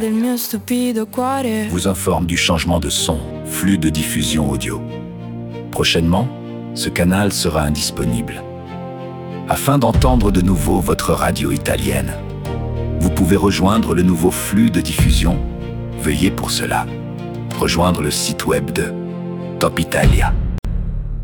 del mio stupido cuore vous informe du changement de son, flux de diffusion audio. Prochainement, ce canal sera indisponible. Afin d'entendre de nouveau votre radio italienne, vous pouvez rejoindre le nouveau flux de diffusion. Veuillez pour cela rejoindre le site web de Top Italia.